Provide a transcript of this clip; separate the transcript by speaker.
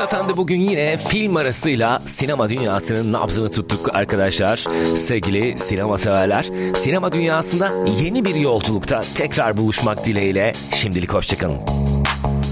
Speaker 1: Metro FM'de bugün yine film arasıyla sinema dünyasının nabzını tuttuk arkadaşlar. Sevgili sinema severler, sinema dünyasında yeni bir yolculukta tekrar buluşmak dileğiyle şimdilik hoşçakalın.